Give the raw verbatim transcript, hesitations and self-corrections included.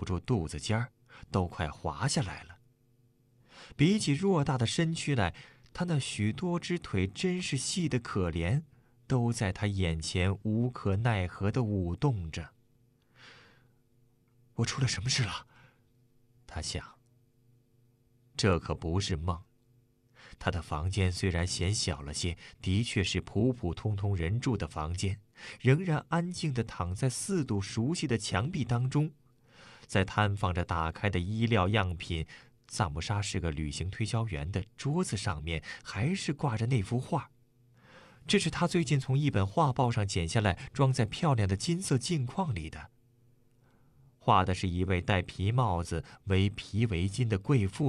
住肚子尖儿，都快滑下来了。比起偌大的身躯来，他那许多只腿真是细得可怜，都在他眼前无可奈何地舞动着。我出了什么事了？他想。这可不是梦。他的房间虽然显小了些，的确是普普通通人住的房间，仍然安静地躺在四堵熟悉的墙壁当中，在摊放着打开的衣料样品，萨姆莎是个旅行推销员的桌子上面还是挂着那幅画。这是他最近从一本画报上剪下来，装在漂亮的金色镜框里的。画的是一位戴皮帽子、围皮围巾的贵妇